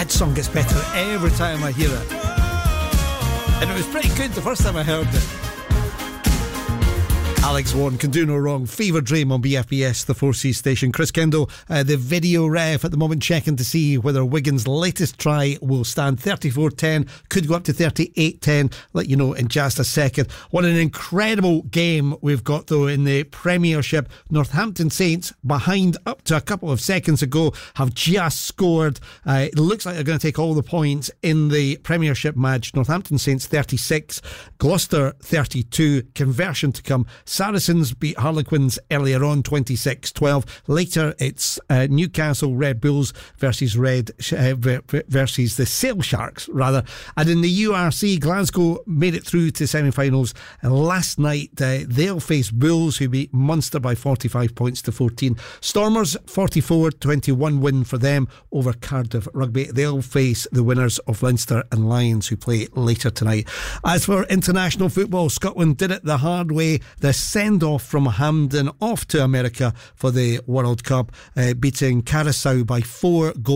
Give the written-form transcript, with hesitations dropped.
That song gets better every time I hear it. And it was pretty good the first time I heard it. Alex Warren, Can Do No Wrong, Fever Dream on BFBS, the 4C station. Chris Kendall, the video ref at the moment, checking to see whether Wigan's latest try will stand. 34-10, could go up to 38-10. Let you know in just a second. What an incredible game we've got, though, in the Premiership. Northampton Saints, behind up to a couple of seconds ago, have just scored. It looks like they're going to take all the points in the Premiership match. Northampton Saints 36, Gloucester 32. Conversion to come. Saracens beat Harlequins earlier on, 26-12. Later, it's Newcastle Red Bulls versus versus the Sale Sharks, rather. And in the URC, Glasgow made it through to semi-finals last night. They'll face Bulls, who beat Munster by 45 points to 14. Stormers, 44-21 win for them over Cardiff Rugby. They'll face the winners of Leinster and Lions, who play later tonight. As for international football, Scotland did it the hard way. The send-off from Hampden off to America for the World Cup, beating Curaçao by 4 goals.